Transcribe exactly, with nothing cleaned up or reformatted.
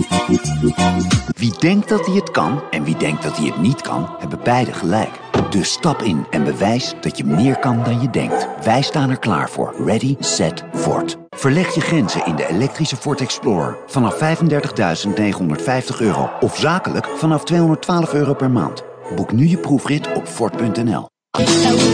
Wie denkt dat hij het kan en wie denkt dat hij het niet kan, hebben beide gelijk. Dus stap in en bewijs dat je meer kan dan je denkt. Wij staan er klaar voor. Ready, set, Ford. Verleg je grenzen in de elektrische Ford Explorer. Vanaf vijfendertigduizend negenhonderdvijftig euro. Of zakelijk vanaf tweehonderdtwaalf euro per maand. Boek nu je proefrit op Ford punt n l.